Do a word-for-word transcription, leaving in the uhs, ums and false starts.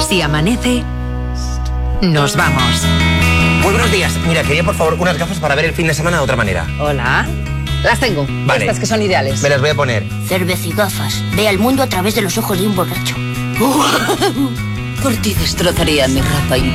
Si amanece, nos vamos. Muy buenos días. Mira, quería por favor unas gafas para ver el fin de semana de otra manera. Hola. Las tengo. Vale. Estas que son ideales. Me las voy a poner. Cerveza y gafas. Ve al mundo a través de los ojos de un borracho. Por ti destrozaría mi ropa interior.